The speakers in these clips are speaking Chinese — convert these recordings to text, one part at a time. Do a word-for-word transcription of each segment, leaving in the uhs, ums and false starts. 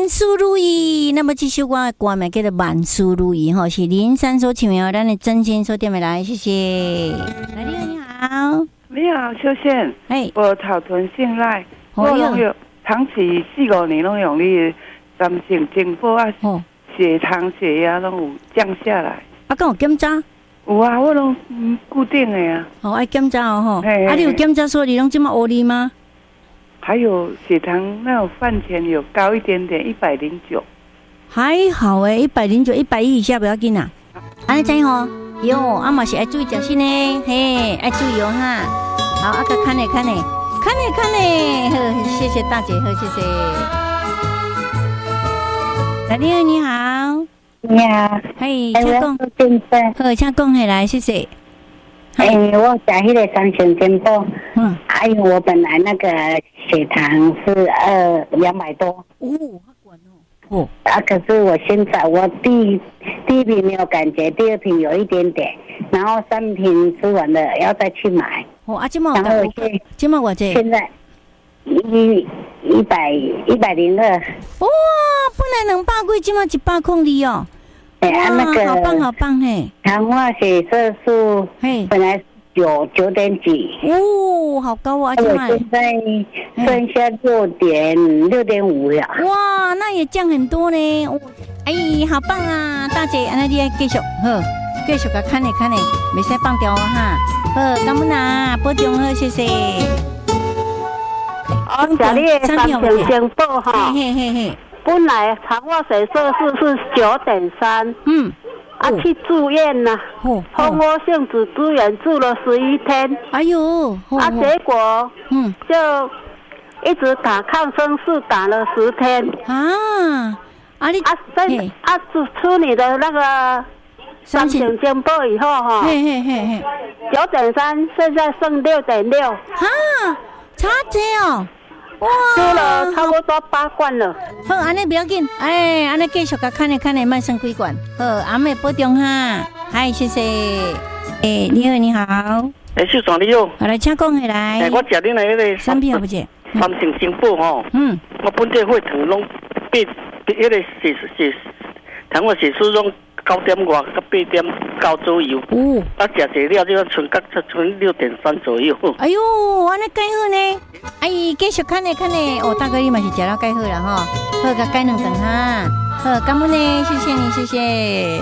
万事如意。那么这首歌的歌名叫做万事如意哈，是林珊所唱的，咱的真心所点的来，谢谢。来，你好，你好， 你好，秀倩， 哎， 我草屯信赖， 哦我拢有长期四五年拢用你的三性精补啊， 哦， 血糖血压拢有降下来。 啊，敢有检查？ 有啊，我拢固定的啊。 哦，爱检查哦吼。 嘿啊，你有检查说你拢这么黑哩吗？ 还有血糖那种饭前有高一点点，一百零九。 还好诶，一百零九、一百一以下不要紧啦。安尼知吼？哟，啊嘛是爱注意食身呢，嘿，爱注意哦哈。好，啊个看呢看呢，看呢看呢，好，谢谢大姐，好，谢谢。来，你好，你好。 你好， 嘿， 哎， 请讲。 我健身， 好，请讲起来，谢谢。 哎，我吃迄个三型健补， 嗯， 哎呦，我本来那个血糖是二两百多， 哦，好管哦。哦， 啊，可是我现在我第第一瓶没有感觉，第二瓶有一点点，然后三瓶吃完了要再去买， 哦，啊，今麦然后我现今麦我这， 现在一一百一百零二， 哇，本来两百几，今麦一百空里哦。 哎，啊那个好棒好棒嘿！ 糖化血色素嘿， 本来九九点几， 哦，好高啊！今我麦现在剩下六点六点五了。 哇，那也降很多呢！哦，哎，好棒啊，大姐，安尼你继续好，继续甲看咧看咧，袂使放掉哈。好，感恩啊，保重好，谢谢。 我吃你的三型精补哈， 嘿嘿嘿， 本来糖化血色素是九点三， 嗯， 啊去住院呐， 哦， 蜂窝性子住院住了十一天， 哎呦， 啊结果嗯就一直打抗生素打了十天， 啊，啊你啊在啊出出你的那个三型精补以后哈， 嘿嘿嘿嘿， 九点三现在剩六点六， 啊，差这哦。哇， 吃了差不多八罐了。 好，安尼不要紧，哎，安尼继续甲看咧看咧，卖剩几罐。好，阿妹保重哈，嗨，谢谢。哎，你好，你好。 哎，秀爽你好。 好来，请讲起来。 哎，我食恁的迄个三片好不姐？ 三性精补吼。嗯。我本地血糖拢八，迄个血血糖化血素拢九点外到八点九左右。哦。啊，食济了就剩甲剩六点三左右。 哎呦，安尼介好呢。阿姨继续看咧看咧，哦，大哥你嘛是食了介好啦哈，好，甲改两顿哈，好，感恩呢，谢谢你，谢谢。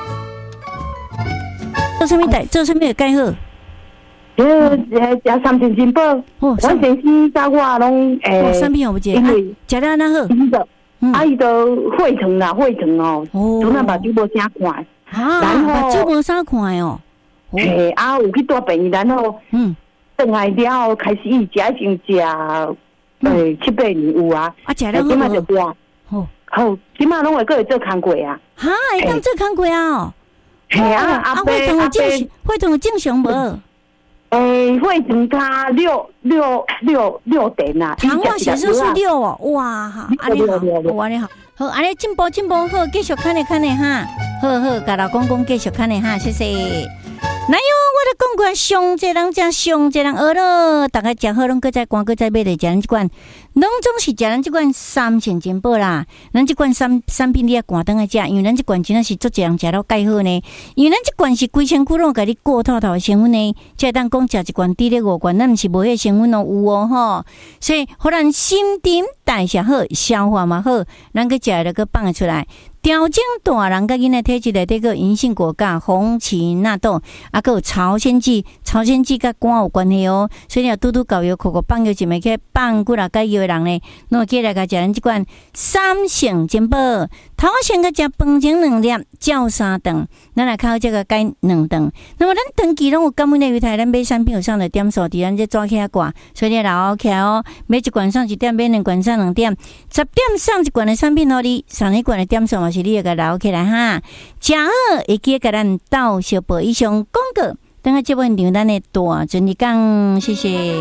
做什么代？做什么会介好？ 呃，食三型精补，我先生甲我拢诶， 三片好不姐？ 因为食了那好， 啊伊都血糖啦，血糖哦，从那目睭无啥看， 然后目睭无啥看哦， 嘿，啊有去大病院，然后嗯。转来了后开始伊食已经食，诶七八年有啊， 啊食了即马就多， 好， 好，即马拢会搁会做工过啊， 哈，会当做工过啊， 嘿啊， 啊血糖有正常，血糖有正常无？ 诶，血糖加六六六六点啊， 糖化血色素六哦，哇哈，安尼好，哇安尼好，好安尼进步进步好，继续看咧看咧哈，好好，甲老公公继续看咧哈，谢谢。哪有我咧讲过，上济人食上济人学咯，大家食好拢搁再赶搁再买来食咱即款，拢总是食咱即款三型精补啦。咱即款产产品你也赶登来食，因为咱即款真正是足济人食到介好呢。因为咱即款是规千块拢甲你过透透的成分呢，才当讲食一罐滴咧五罐，咱毋是无迄成分哦有哦吼。所以互咱新陈代谢好，消化嘛好，咱搁食了搁放得出来。调整大人甲囡仔体质内底个银杏果苷、红荠纳豆，啊，还有朝鲜蓟，朝鲜蓟甲肝有关系哦。所以你拄拄搞药，口口放药一枚去放几若解药的人呢，侬起来甲食咱即款三性精补，头先甲食饭前两粒，照三顿，咱来靠这个解两顿。那么咱长期拢有感恩的鱼台，咱买产品有上的点数，伫咱这抓起来挂，所以你留起来哦。买一罐上一点，买两罐上两点，十点上一罐的产品互你，上一罐的点数嘛。是你要甲留起来哈，食好会记甲咱斗小报以上广告，等下这本场咱的大尊你讲，谢谢。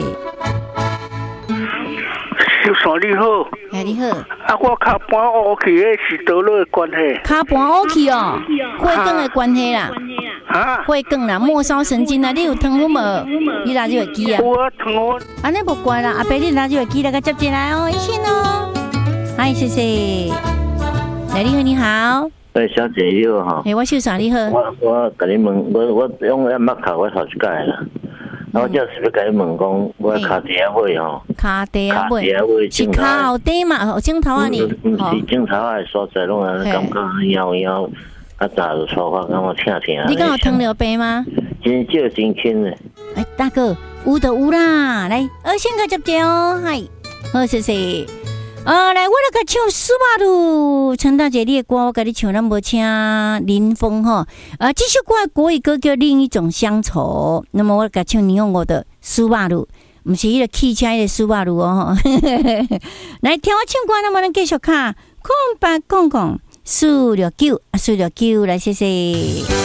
小爽你好， 哎你好， 啊我脚盘乌起，是倒落的关系？ 脚盘乌起哦，血管的关系啦，啊，血管啦，末梢神经啦，你有疼无？你拿就会记啊。 有啊，疼我。 安尼无怪啦，阿伯你拿就会记来甲接进来哦，一起哦，嗨，谢谢。 来，你好，你好。 哎，小姐你好哈。 哎，我秀啥你好？ 我我跟你问，我我用按摩卡我头一届啦。我就是要跟你问讲，我卡底下尾吼。 卡底下尾。是卡后底嘛？镜头啊你？ 唔是镜头啊，所在拢啊感觉摇摇，啊早就出发，感觉疼疼。 你敢有糖尿病吗？ 真少真轻的。 哎，大哥，有就有啦，来，二先个接接哦，嗨，好谢谢。呃，来，我来甲唱苏巴鲁陈大姐你的歌，我甲你唱，咱无请林峰哈。呃，这首歌的国语歌叫《另一种乡愁》，那么我甲唱你用我的苏巴鲁，不是迄个汽车的苏巴鲁哦。来，听我唱歌，那么咱继续看，空八空空四六九啊，四六九来，谢谢。